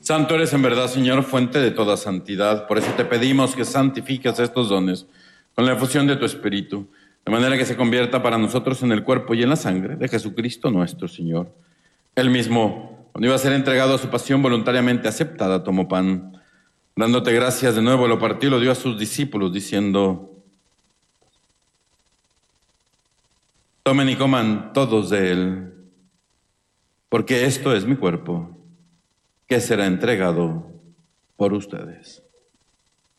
Santo eres en verdad, Señor, fuente de toda santidad. Por eso te pedimos que santifiques estos dones con la efusión de tu Espíritu, de manera que se convierta para nosotros en el cuerpo y en la sangre de Jesucristo nuestro Señor. Él mismo, cuando iba a ser entregado a su pasión voluntariamente aceptada, tomó pan. Dándote gracias de nuevo, lo partió y lo dio a sus discípulos, diciendo: tomen y coman todos de él, porque esto es mi cuerpo, que será entregado por ustedes.